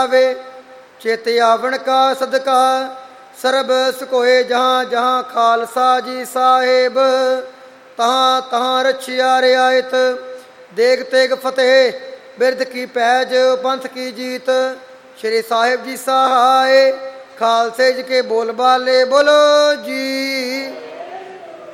ਆਵੇ ਚਿਤ ਆਵਣ ਕਾ ਸਦਕਾ ਸਰਬ ਸੁਖੋਏ ਜਹਾਂ ਜਹਾਂ ਖਾਲਸਾ ਜੀ ਸਾਹਿਬ ਤਹਾਂ ਤਹਾਂ ਰਛਿਆ ਰਿਆਇਤ ਦੇਗ ਤੇਗ ਫਤਿਹ ਬਿਰਧ ਕੀ ਪੈਜ ਪੰਥ ਕੀ ਜੀਤ ਸ਼੍ਰੀ ਸਾਹਿਬ ਜੀ ਸਹਾਏ ਖਾਲਸੇ ਜੀ ਕੇ ਬੋਲ ਬਾਲੇ ਬੋਲੋ ਜੀ।